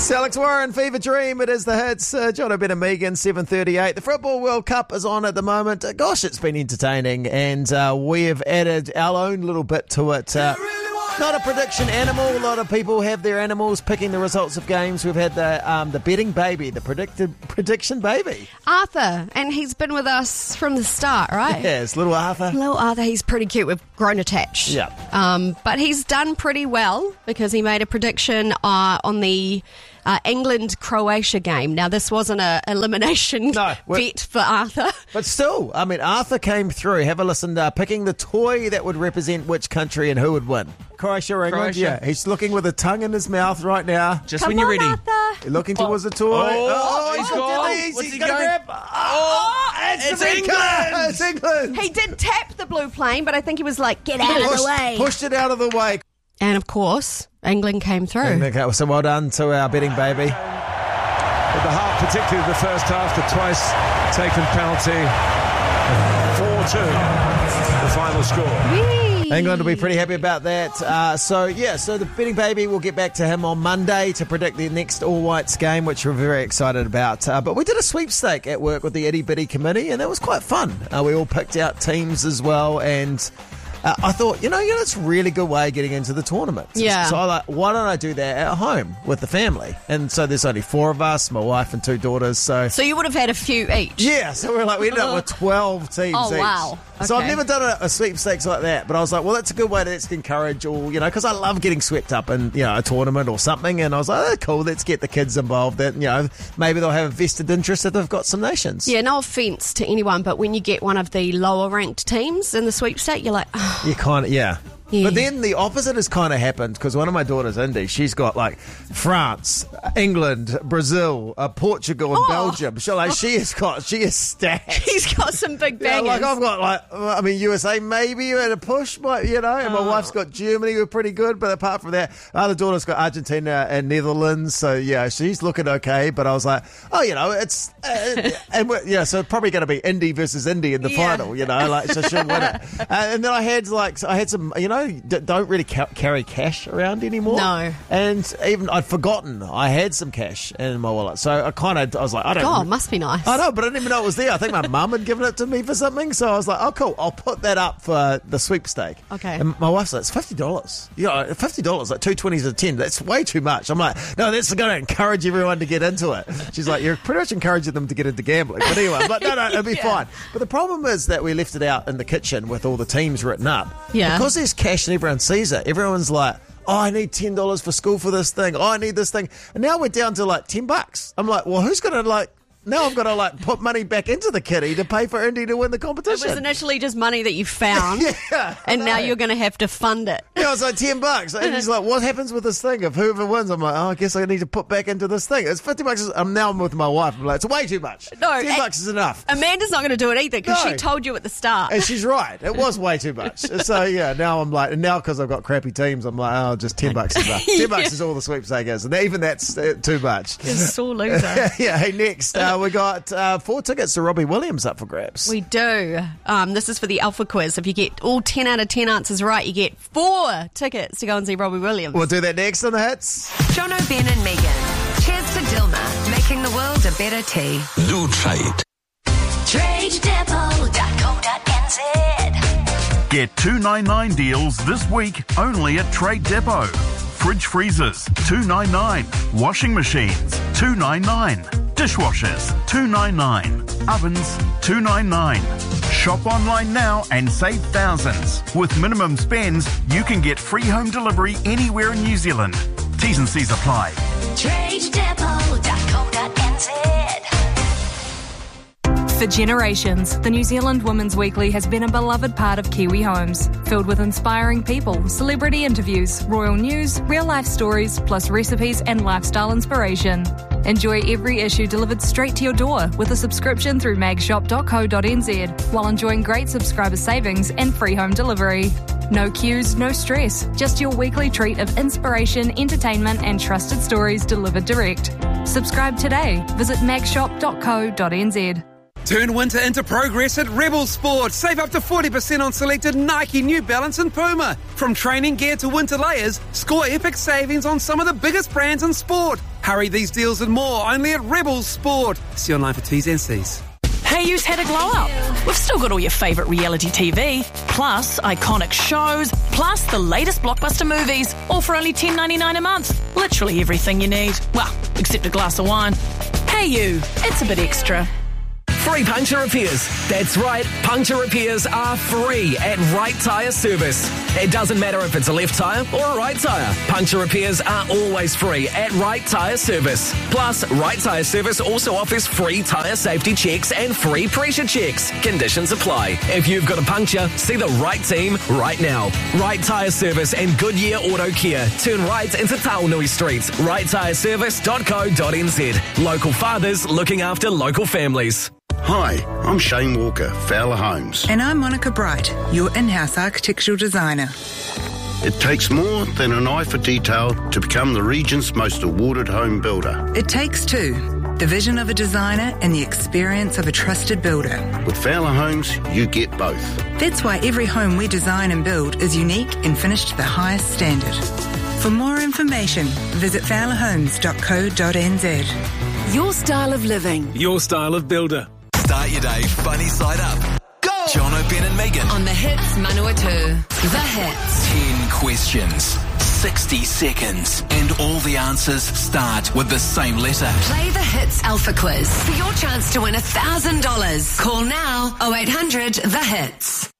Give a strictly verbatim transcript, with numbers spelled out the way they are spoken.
It's Alex Warren, Fever Dream. It is the hits. Uh, John O'Brien and Megan, seven thirty-eight. The Football World Cup is on at the moment. Uh, gosh, it's been entertaining, and uh, we have added our own little bit to it. Uh, not a prediction animal. A lot of people have their animals picking the results of games. We've had the um, the betting baby, the predicted prediction baby. Arthur, and he's been with us from the start, right? Yes, little Arthur. Little Arthur, he's pretty cute. We've grown attached. Yeah. Um, but he's done pretty well because he made a prediction uh, on the uh, England-Croatia game. Now, this wasn't an elimination no, bet for Arthur. But still, I mean, Arthur came through. Have a listen, uh, picking the toy that would represent which country and who would win. Croatia or England? Croatia. Yeah, he's looking with a tongue in his mouth right now. Just Come when you're on, ready. Arthur. Looking towards the toy. Oh, he's oh, gone. He's, What's he's he gonna going? grab. Oh, it's, it's the red England. card. It's England. He did tap the blue plane, but I think he was like, get out of pushed, the way. pushed it out of the way. And, of course, England came through. Okay, so well done to our betting baby. With the half, particularly the first half, the twice taken penalty. four two, the final score. Whee! England will be pretty happy about that. Uh, so, yeah, so the betting baby, we'll get back to him on Monday to predict the next All Whites game, which we're very excited about. Uh, but we did a sweepstake at work with the Itty Bitty Committee, and that was quite fun. Uh, we all picked out teams as well, and uh, I thought, you know, you know, it's a really good way of getting into the tournament. Yeah. So I like, why don't I do that at home with the family? And so there's only four of us, my wife and two daughters, so... So you would have had a few each. Yeah, so we're like, we ended up with twelve teams Oh, each. wow. So I've Okay. never done a, a sweepstakes like that, but I was like, well, that's a good way to let's encourage all, you know, because I love getting swept up in, you know, a tournament or something, and I was like, oh, cool, let's get the kids involved, that, you know, maybe they'll have a vested interest if they've got some nations. Yeah, no offence to anyone, but when you get one of the lower ranked teams in the sweepstake, you're like, oh, You kind of, yeah. Yeah. But then the opposite has kind of happened because one of my daughters, Indy, she's got like France, England, Brazil, uh, Portugal, and Oh. Belgium. So like she has got, she is stacked. he's got some big Yeah, bangers. like I've got like, I mean, U S A maybe at a push, but you know, and my Oh. wife's got Germany, who are pretty good, but apart from that, our other daughter's got Argentina and Netherlands, so yeah, she's looking okay. But I was like, oh, you know, it's uh, and we're, yeah, so probably going to be Indy versus Indy in the Yeah. final, you know, like so she'll win it. Uh, and then I had like, I had some, you know, d- don't really ca- carry cash around anymore. No. And even I'd forgotten I had some cash in my wallet, so I kind of, I was like, I don't. God, must be nice. I know, but I didn't even know it was there. I think my mum had given it to me for something, so I was like, oh, cool, I'll put that up for the sweepstake. Okay. And my wife's like, it's fifty dollars. You know, fifty dollars, like two twenties a ten, that's way too much. I'm like, no, that's going to encourage everyone to get into it. She's like, you're pretty much encouraging them to get into gambling. But anyway, but no, no, it'll be Yeah. fine. But the problem is that we left it out in the kitchen with all the teams written up. Yeah. Because there's cash and everyone sees it, everyone's like, oh, I need ten dollars for school for this thing. Oh, I need this thing. And now we're down to like ten bucks. I'm like, well, who's going to like, now I've got to like put money back into the kitty to pay for Indy to win the It competition. was initially just money that you found, Yeah, I and now know. you're going to have to fund it. Yeah, it's like ten bucks. And he's like, what happens with this thing? If whoever wins, I'm like, oh, I guess I need to put back into this thing. It's fifty bucks. I'm now I'm with my wife. I'm like, it's way too much. No, ten and- bucks is enough. Amanda's not going to do it either because No. she told you at the start. And she's right. It was way too much. So, yeah, now I'm like, and now because I've got crappy teams, I'm like, oh, just ten bucks is enough. ten bucks is all the sweepstake is. And even that's uh, too much. You're a sore loser. Yeah, hey, next, uh, we got uh, four tickets to Robbie Williams up for grabs. We do. Um, this is for the Alpha Quiz. If you get all ten out of ten answers right, you get four tickets to go and see Robbie Williams. We'll do that next on the hits. John O'Brien and Megan. Cheers to Dilma, making the world a better tea. Blue Trade. trade depot dot co dot n z. Get two ninety-nine deals this week only at Trade Depot. Fridge freezers, two ninety-nine. Washing machines, two ninety-nine. Dishwashers, two ninety-nine. Ovens, two ninety-nine. Shop online now and save thousands. With minimum spends, you can get free home delivery anywhere in New Zealand. T's and C's apply. trade depot dot co dot n z. For generations, the New Zealand Women's Weekly has been a beloved part of Kiwi homes, filled with inspiring people, celebrity interviews, royal news, real-life stories, plus recipes and lifestyle inspiration. Enjoy every issue delivered straight to your door with a subscription through mag shop dot co dot n z while enjoying great subscriber savings and free home delivery. No queues, no stress, just your weekly treat of inspiration, entertainment and trusted stories delivered direct. Subscribe today. Visit mag shop dot co dot n z. Turn winter into progress at Rebel Sport. Save up to forty percent on selected Nike, New Balance and Puma. From training gear to winter layers, score epic savings on some of the biggest brands in sport. Hurry these deals and more only at Rebel Sport. See online for T's and C's. Hey You's had a glow up. We've still got all your favourite reality T V, plus iconic shows, plus the latest blockbuster movies, all for only ten dollars ninety-nine a month. Literally everything you need. Well, except a glass of wine. Hey You, it's a bit extra. Free puncture repairs. That's right, puncture repairs are free at Right Tyre Service. It doesn't matter if it's a left tyre or a right tyre. Puncture repairs are always free at Right Tyre Service. Plus, Right Tyre Service also offers free tyre safety checks and free pressure checks. Conditions apply. If you've got a puncture, see the right team right now. Right Tyre Service and Goodyear Auto Care. Turn right into Taonui Street. right tyre service dot co dot n z. Local fathers looking after local families. Hi, I'm Shane Walker, Fowler Homes. And I'm Monica Bright, your in-house architectural designer. It takes more than an eye for detail to become the region's most awarded home builder. It takes two, the vision of a designer and the experience of a trusted builder. With Fowler Homes, you get both. That's why every home we design and build is unique and finished to the highest standard. For more information, visit fowler homes dot co dot n z. Your style of living. Your style of builder. Start your day funny side up. Go! Jono, Ben and Megan. On the Hits Manawatu. The Hits. Ten questions. sixty seconds. And all the answers start with the same letter. Play the Hits Alpha Quiz for your chance to win one thousand dollars. Call now oh eight hundred the hits.